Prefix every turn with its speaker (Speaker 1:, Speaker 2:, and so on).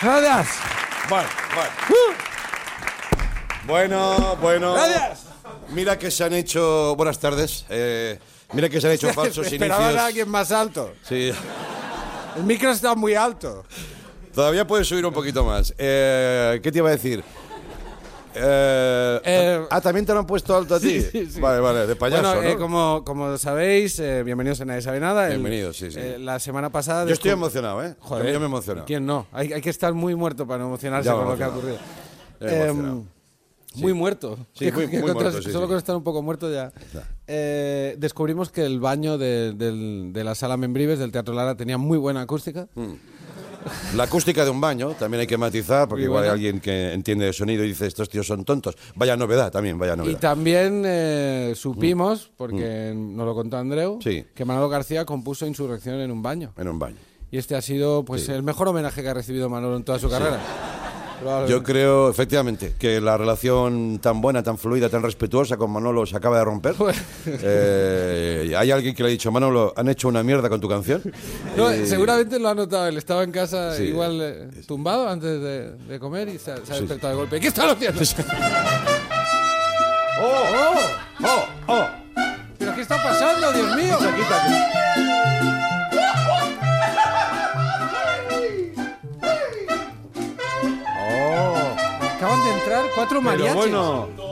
Speaker 1: Gracias.
Speaker 2: Bueno.
Speaker 1: Gracias.
Speaker 2: Mira que se han hecho... Buenas tardes. Mira que se han hecho falsos
Speaker 1: Esperaba
Speaker 2: inicios.
Speaker 1: a alguien más alto.
Speaker 2: Sí.
Speaker 1: El micro está muy alto.
Speaker 2: Todavía puedes subir un poquito más. ¿Qué te iba a decir? ¿También te lo han puesto alto a ti?
Speaker 1: Sí.
Speaker 2: Vale, de payaso,
Speaker 1: bueno,
Speaker 2: ¿no?
Speaker 1: como sabéis, bienvenidos a Nadie Sabe Nada.
Speaker 2: Bienvenidos, sí.
Speaker 1: La semana pasada...
Speaker 2: Yo estoy emocionado, ¿eh?
Speaker 1: Joder,
Speaker 2: Yo me he emocionado.
Speaker 1: ¿Quién no? Hay que estar muy muerto para no emocionarse
Speaker 2: Ya me
Speaker 1: con lo que ha
Speaker 2: emocionado.
Speaker 1: ocurrido. Muy muerto.
Speaker 2: Sí, muy muerto, sí,
Speaker 1: Solo
Speaker 2: sí.
Speaker 1: con estar un poco muerto ya. Descubrimos que el baño de la sala Membrives del Teatro Lara tenía muy buena acústica.
Speaker 2: La acústica de un baño también hay que matizar, porque
Speaker 1: Muy
Speaker 2: igual hay
Speaker 1: buena.
Speaker 2: alguien que entiende de sonido y dice, estos tíos son tontos. Vaya novedad también, vaya
Speaker 1: Y
Speaker 2: novedad.
Speaker 1: también supimos, porque nos lo contó Andreu,
Speaker 2: Sí.
Speaker 1: que Manolo García compuso Insurrección en un baño.
Speaker 2: En un baño.
Speaker 1: Y este ha sido pues el mejor homenaje que ha recibido Manolo en toda su carrera. Probablemente.
Speaker 2: Yo creo, efectivamente, que la relación tan buena, tan fluida, tan respetuosa con Manolo se acaba de romper. Hay alguien que le ha dicho, Manolo, han hecho una mierda con tu canción.
Speaker 1: No, seguramente lo ha notado. Él estaba en casa
Speaker 2: Sí.
Speaker 1: igual tumbado antes de comer y se ha despertado de golpe. ¿Qué están haciendo?
Speaker 2: ¡Oh!
Speaker 1: ¿Pero qué está pasando, Dios mío? Acaban de entrar 4 mariachis.
Speaker 2: Pero bueno,